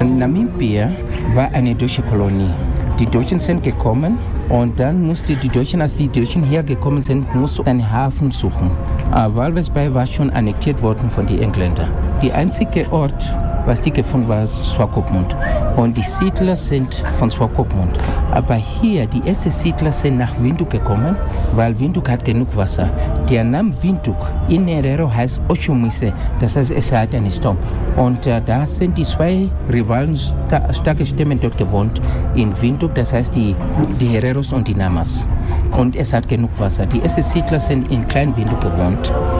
Namibia war eine deutsche Kolonie. Die Deutschen sind gekommen und dann mussten die Deutschen, als die Deutschen hergekommen sind, mussten einen Hafen suchen. Walvis Bay war schon annektiert worden von den Engländern. Der einzige Ort, was die gefunden war, Swakopmund. Und die Siedler sind von Swakopmund. Aber hier, die ersten Siedler sind nach Windhoek gekommen, weil Windhoek hat genug Wasser. Der Name Windhoek in Herero heißt Oshomise, das heißt, es hat einen Sturm. Und da sind die zwei Rivalen, starke Stämme dort gewohnt, in Windhoek, das heißt die Hereros und die Namas. Und es hat genug Wasser. Die ersten Siedler sind in Klein Windhoek gewohnt.